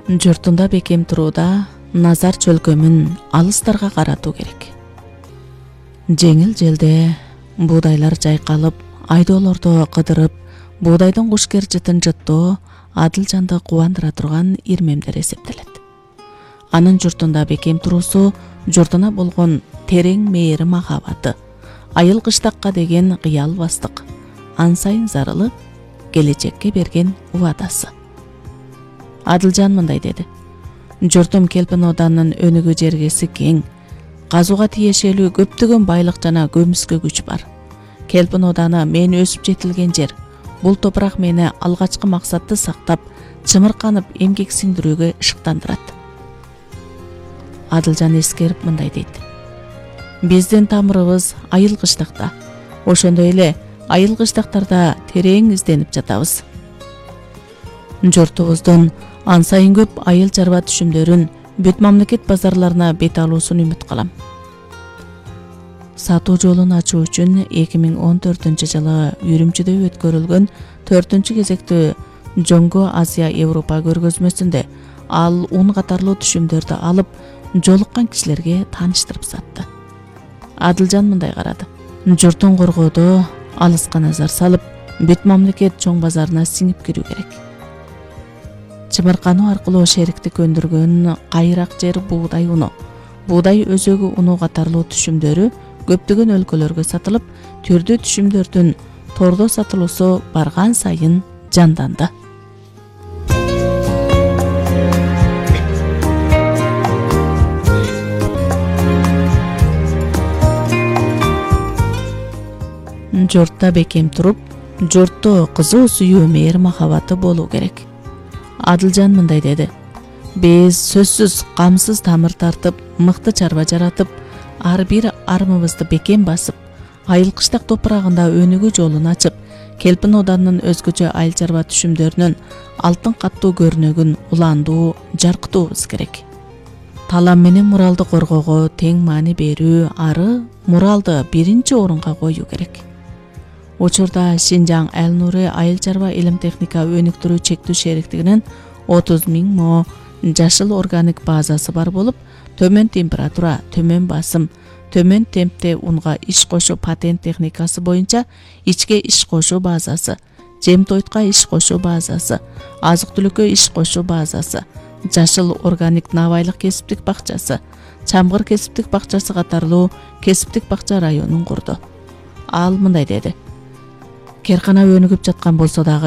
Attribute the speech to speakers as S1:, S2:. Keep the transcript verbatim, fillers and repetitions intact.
S1: Журтунда бекем турууда назар чөлкөмүн алыстарга каратуу керек. Жеңил желде буудайлар жайкалып, айдоолордо кыдырып, буудайдын кушкер жытын жыттоо Адылжанды кубандыра турган ирмемдер эсептелет. Анын журтунда бекем туруусу журтуна болгон терең мээри махабаты, айыл кыштакка деген кыялбастык, ан сайын зарылып, келечекке берген убадасы. Адылжан мындай деди: журтум Келпин Оданынын өнүгүү жергеси кең, казууга тиешелүү көптөгөн байлык жана көмүскө күч бар. Келпин Оданы мен өсүп жетилген жер. Бул топурак мени алгачкы максатты сактап, чымырканып эмгек сиңдирүүгө ышыктандырат. Адылжан эскерип мындай дейт: биздин тамырыбыз айыл кыштакта, ошондой эле айыл кыштактарда терең изденип жатабыз. Журтубуздун ан сайын көп айыл чарба түшүмдөрүн бүт мамлекет базарларына бет алуусун үмүт кылам. Сатуу жолун ачуу үчүн эки миң он төртүнчү жылы Үрүмчүдө өткөрүлгөн төртүнчү кезектүү Жоңго Азия Европа көргөзмөсүндө ал он катарлуу түшүмдөрдү алып, жолуккан кишилерге тааныштырып сатты. Адылжан мындай карады: журтун коргоодо алыска назар салып, бүт мамлекет чоң базарына сиңип кирүү керек. Чымыркануу аркылуу шериктик өндүргөн кайрак жер буудай уну, буудай өзөгү уну катарлуу түшүмдөрү көптөгөн өлкөлөргө сатылып, түрдүү түшүмдөрдүн тордо сатылуусу барган сайын жанданды. Журтта бекем туруп, журтто кызуу сүйүү мээр махабаты болуу керек. Адылжан мындай деди: биз сөзсүз камсыз тамыр тартып, мыкты чарба жаратып, ар бир армыбызды бекем басып, айыл кыштак топурагында өнүгүү жолун ачып, Келпин Оданынын өзгөчө айыл чарба түшүмдөрүнүн алтын каттуу көрнөгүн уландуу, жаркытуубуз керек. Талам менен муралды коргоого тең маани берүү, ары муралды биринчи орунга коюу керек. Учурда Шинжаң Эл-Нури айыл чарба илим техника өнүктүрүү чектүү шериктигинин отуз миң мо жашыл органик базасы бар болуп, төмөн температура, төмөн басым, төмөн темпте унга иш кошуу патент техникасы боюнча ичке иш кошуу базасы, жем-тойтка иш кошуу базасы, азык-түлүккө иш кошуу базасы, жашыл органик Навайлык кесиптик бакчасы, Чамгыр кесиптик бакчасы катарлуу кесиптик бакча районун курду. Ал мындай деди: керкана өнүгүп жаткан болсо дагы